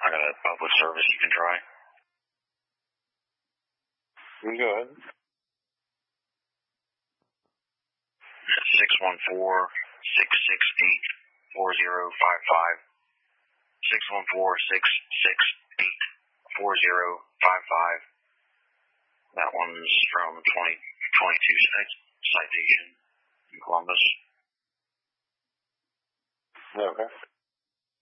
I got a public service you can try. Go ahead. 614-668-4055. 614-668-4055. That one's from 2022 citation in Columbus. Okay.